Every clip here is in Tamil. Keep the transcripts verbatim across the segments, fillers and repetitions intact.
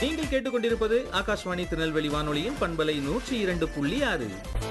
நீங்கள் கேட்டுக்கொண்டிருப்பது ஆகாஷ்வாணி திருநெல்வேலி வானொலியின் பண்பலை நூற்றி இரண்டு புள்ளி ஆறு.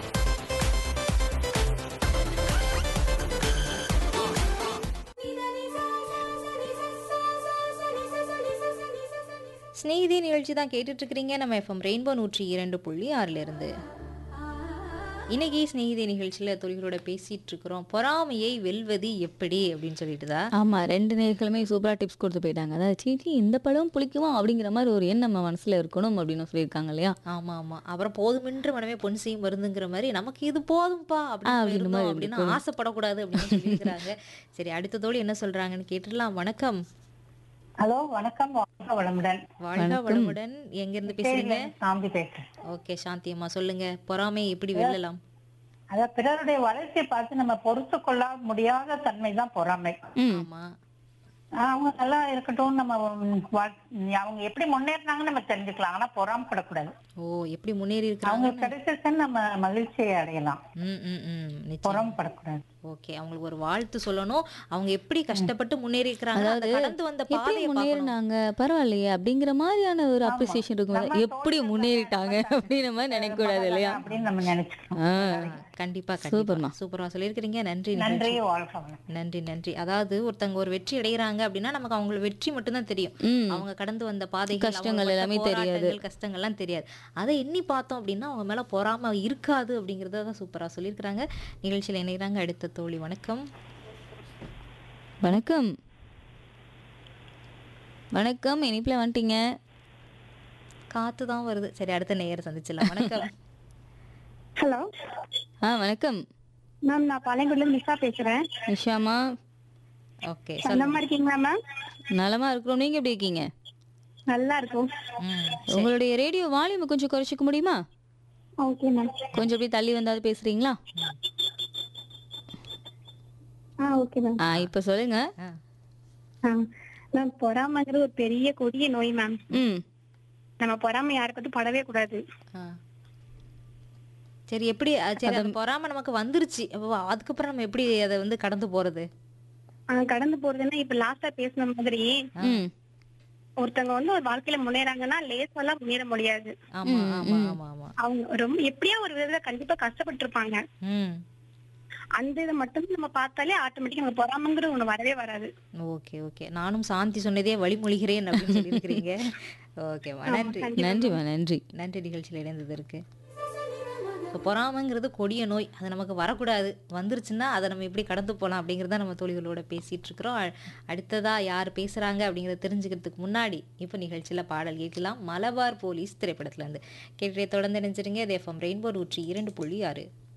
ஸ்நேகிதி நிகழ்ச்சி தான் கேட்டுட்டு இருக்கிறீங்க நம்ம எஃப்எம் ரெயின்போ நூற்றி இரண்டு புள்ளி ஆறுல இருந்து. இன்னைக்கு ஸ்நேகிதி நிகழ்ச்சியில் தொழில்களோட பேசிட்டு இருக்கிறோம். பொறாமையை வெல்வது எப்படி அப்படின்னு சொல்லிட்டு தான். ஆமாம், ரெண்டு நேர்களுமே சூப்பராக டிப்ஸ் கொடுத்து போயிட்டாங்க. அதாவது சீச்சி இந்த படம் பிடிக்குமா அப்படிங்கிற மாதிரி ஒரு எண்ணம் நம்ம மனசில் இருக்கணும் அப்படின்னு சொல்லியிருக்காங்க இல்லையா? ஆமா ஆமா. அப்புறம் போதுமென்று மனமே பொன் செய்யும் மருந்துங்கிற மாதிரி நமக்கு இது போதும்பா அப்படின்னு மாதிரி அப்படின்னு ஆசைப்படக்கூடாது அப்படின்னு சொல்லியிருக்கிறாங்க. சரி, அடுத்த தோழி என்ன சொல்றாங்கன்னு கேட்டுடலாம். வணக்கம். ஹலோ, வணக்கம். வாழ்க வளமுடன். வாழ்க வளமுடன். எங்க இருந்து பேசுறீங்க? சாந்தி பேசுறேன். ஓகே சாந்தி அம்மா, சொல்லுங்க. பொறாமை எப்படி வெல்லலாம்? அதான் பிறருடைய வளர்ச்சியை பார்த்து நம்ம பொறுத்து கொள்ள முடியாத தன்மை தான் பொறாமை. ஆமா. அவங்க நல்லா இருக்கட்டும், நம்ம அவங்க எப்படி முன்னேறினாங்கன்னு நம்ம தெரிஞ்சுக்கலாம். ஆனா பொறாமப்படக்கூடாது. ஓ, எப்படி முன்னேறி இருக்காங்க அவங்க கிடைச்சிருக்குன்னு நம்ம மகிழ்ச்சியை அடையலாம். ம் ம் ம் பொறாமப்படக்கூடாது. ஓகே, அவங்களுக்கு ஒரு வாழ்த்து சொல்லணும். அவங்க எப்படி கஷ்டப்பட்டு முன்னேறி இருக்காங்க, அதாவது கடந்து வந்த பாதையை முன்னேறினாங்க பரவாயில்லையே அப்படிங்கிற மாதிரியான ஒரு அப்ரிசியேஷன் இருக்கும். எப்படி முன்னேறிட்டாங்க அப்படின்ற மாதிரி நினைக்க கூடாது இல்லையா? அப்படின்னு நம்ம நினைச்சுக்கணும். கண்டிப்பா கண்டிப்பா சூப்பரா சொல்லியிருக்கிறீங்க. நன்றி நன்றி நன்றி நன்றி. அதாவது ஒருத்தங்க ஒரு வெற்றி அடைகிறாங்க அப்படின்னா நமக்கு அவங்கள வெற்றி மட்டும்தான் தெரியும். அவங்க கடந்து வந்த பாதைகள், கஷ்டங்கள் எல்லாமே தெரியாது, கஷ்டங்கள்லாம் தெரியாது. அதை எண்ணி பார்த்தோம் அப்படின்னா அவங்க மேல பொறாம இருக்காது அப்படிங்கறத தான் சூப்பரா சொல்லியிருக்கிறாங்க. நிகழ்ச்சியில இணைகிறாங்க அடுத்த தோழி. வணக்கம். வணக்கம் வணக்கம். இனிப்புல வந்துட்டீங்க. காத்து தான் வருது. சரி, அடுத்த நேயர் சந்திச்சிடலாம். வணக்கம். ஹலோ. ஆ வணக்கம் மேம், நான் பாளையங்குடில நிஷா பேசுறேன். நிஷாமா, ஓகே. நலமா இருக்கீங்களா மேம்? நலமா இருக்கிறோம். நீங்க எப்படி இருக்கீங்க? நல்லா இருக்கும். உங்களுடைய ரேடியோ வால்யூம் கொஞ்சம் குறைச்சிக்க முடியுமா? Okay ma'am. கொஞ்சம் அப்படி தள்ளி வந்தாலும் பேசுறீங்களா? ஆ ஓகே மேம். ஆ இப்ப சொல்லுங்க. ஆ மேம், பொறாமைங்கிறது ஒரு பெரிய கொடிய நோய் மேம். ம். நம்ம பொறாமை யாருக்கும் படவே கூடாது. சரி, எப்படி சரி அந்த பொறாமை நமக்கு வந்துருச்சு, அதுக்கப்புறம் நம்ம எப்படி அதை வந்து கடந்து போறது? கடந்து போறதுன்னா இப்ப லாஸ்டா பேசின மாதிரி ஒருத்தவங்க வந்து ஒரு வாழ்க்கையில முன்னேறாங்கன்னா லேசாலாம் முன்னேற முடியாது. ஆமா ஆமா ஆமா ஆமா. அவங்க ரொம்ப எப்படியா ஒரு விதத்துல கண்டிப்பா கஷ்டப்பட்டு இருப்பாங்க. அந்த இதை மட்டும் நம்ம பார்த்தாலே ஆட்டோமேட்டிக்கா நம்ம பொறாமைங்கிற ஒண்ணு வரவே வராது. Okay okay. நானும் சாந்தி சொன்னதே வழிமொழிகிறேன் அப்படின்னு சொல்லியிருக்கிறீங்க. ஓகேவா, நன்றி நன்றிமா. நன்றி நன்றி நிகழ்ச்சியில் இணைந்ததற்கு. பொறாமைங்கிறது கொடிய நோய், அது நமக்கு வரக்கூடாது. வந்துருச்சுன்னா அதை நம்ம எப்படி கடந்து போகலாம் அப்படிங்கிறத நம்ம தோழிகளோட பேசிட்டு இருக்கிறோம். அடுத்ததா யார் பேசுறாங்க அப்படிங்கிறத தெரிஞ்சுக்கிறதுக்கு முன்னாடி இப்போ நிகழ்ச்சியில் பாடல் கேட்கலாம். மலபார் போலீஸ் திரைப்படத்துல இருந்து கேட்டே தொடர்ந்து நினைச்சிருங்க. இது எஃப்எம் ரெயின்போ நூற்றி இரண்டு புள்ளி ஆறு.